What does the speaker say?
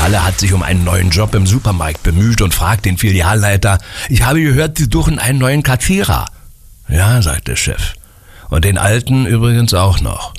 Filiale hat sich um einen neuen Job im Supermarkt bemüht und fragt den Filialleiter, ich habe gehört, Sie suchen einen neuen Kassierer. Ja, sagt der Chef. Und den alten übrigens auch noch.